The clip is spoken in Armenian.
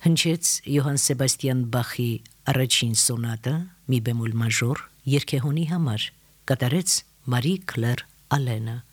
Հնչեց Յոհան Սեբաստիան Բախի առաջին սոնատը մի բեմոլ մաժոր երգեհոնի համար, կատարեց Մարի Կլեր Ալենը։